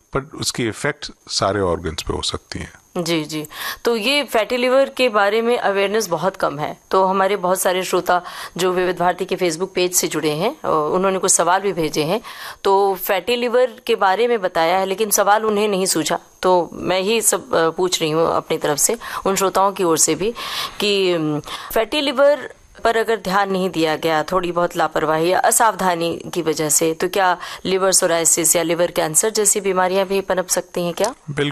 पर उसकी इफेक्ट सारे ऑर्गन्स पे हो सकती है। जी जी। तो ये फैटी लिवर के बारे में अवेयरनेस बहुत कम है। तो हमारे बहुत सारे श्रोता जो विविध भारती के फेसबुक पेज से जुड़े हैं, उन्होंने कुछ सवाल भी भेजे हैं। तो फैटी लिवर के बारे में बताया है, लेकिन सवाल उन्हें नहीं सूझा। तो मैं ही सब पूछ रही हूँ अपनी तरफ से, उन श्रोताओं की ओर से भी, कि फैटी लिवर पर अगर ध्यान नहीं दिया गया, थोड़ी बहुत लापरवाही या असावधानी की वजह से, तो क्या लिवर सोराइसिस या लिवर कैंसर जैसी बीमारियां भी पनप सकती हैं क्या?